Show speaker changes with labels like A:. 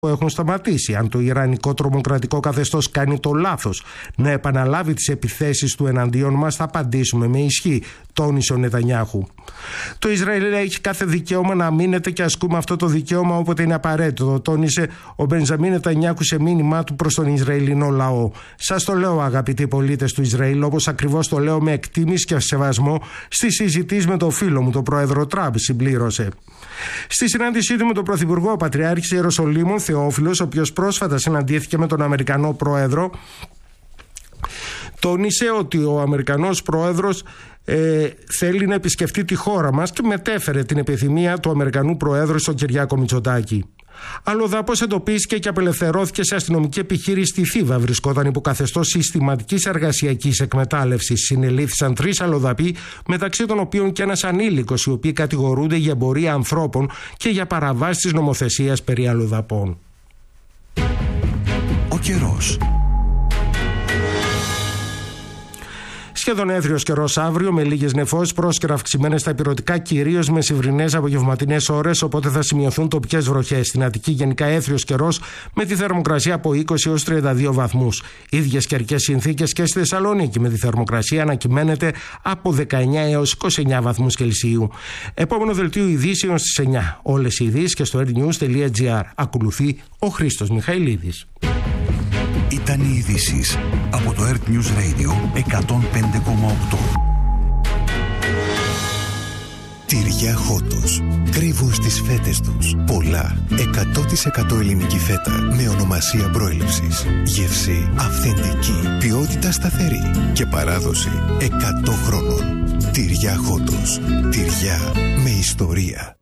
A: που έχουν σταματήσει. Αν το ιρανικό τρομοκρατικό καθεστώς κάνει το λάθος να επαναλάβει τις επιθέσεις του εναντίον μας, θα απαντήσουμε με ισχύ, τόνισε ο Νετανιάχου. Το Ισραήλ έχει κάθε δικαίωμα να αμήνεται και ασκούμε αυτό το δικαίωμα όποτε είναι απαραίτητο, τόνισε ο Μπενζαμίν Νετανιάχου σε μήνυμά του προς τον Ισραηλινό λαό. Σας το λέω, αγαπητοί πολίτες του Ισραήλ, όπως ακριβώς το λέω με εκτίμηση και σεβασμό στη συζητήση με τον φίλο μου, τον πρόεδρο Τραμπ, συμπλήρωσε. Στη συνάντησή του με τον Πρωθυπουργό, ο Πατριάρχης Ιεροσολύμων Θεόφιλος, ο οποίος πρόσφατα συναντήθηκε με τον Αμερικανό πρόεδρο, τόνισε ότι ο Αμερικανός πρόεδρος θέλει να επισκεφτεί τη χώρα μας και μετέφερε την επιθυμία του Αμερικανού Προέδρου στον Κυριάκο Μητσοτάκη. Αλλοδαπός εντοπίστηκε και απελευθερώθηκε σε αστυνομική επιχείρηση στη Θήβα. Βρισκόταν υπό καθεστώς συστηματικής εργασιακής εκμετάλλευσης. Συνελήφθησαν 3 αλλοδαποί, μεταξύ των οποίων και ένας ανήλικος, οι οποίοι κατηγορούνται για εμπορία ανθρώπων και για παραβάσεις της νομοθεσίας περί αλλοδαπών.
B: Ο καιρός.
A: Σχεδόν έθριος καιρός αύριο, με λίγες νεφώσεις, πρόσκαιρα αυξημένες στα ηπειρωτικά, κυρίως μεσημβρινές απογευματινές ώρες, οπότε θα σημειωθούν τοπικές βροχές. Στην Αττική γενικά έθριος καιρός, με τη θερμοκρασία από 20 έως 32 βαθμούς. Ίδιες καιρικές συνθήκες και στη Θεσσαλονίκη, με τη θερμοκρασία να κυμαίνεται από 19 έως 29 βαθμούς Κελσίου. Επόμενο δελτίο ειδήσεων στις 9. Όλες οι ειδήσεις και στο airnews.gr. Ακολουθεί ο Χρήστος Μιχαηλίδης.
B: Ήταν οι ειδήσεις από το Earth News Radio 105,8. Τυριά Χότος. Κρύβουν στις φέτες τους πολλά 100% ελληνική φέτα με ονομασία προέλευσης. Γεύση αυθεντική, ποιότητα σταθερή και παράδοση 100 χρόνων. Τυριά Χότος. Τυριά με ιστορία.